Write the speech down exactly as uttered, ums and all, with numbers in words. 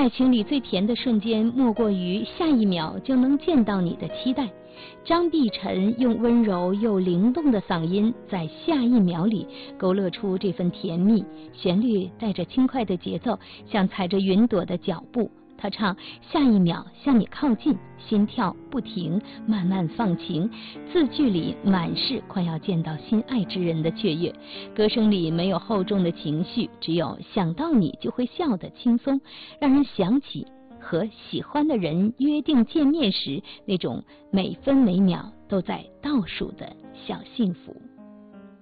爱情里最甜的瞬间，莫过于下一秒就能见到你的期待。张碧晨用温柔又灵动的嗓音，在下一秒里勾勒出这份甜蜜。旋律带着轻快的节奏，像踩着云朵的脚步。他唱下一秒向你靠近，心跳不停，慢慢放晴，字句里满是快要见到心爱之人的雀跃。歌声里没有厚重的情绪，只有想到你就会笑得轻松，让人想起和喜欢的人约定见面时那种每分每秒都在倒数的小幸福。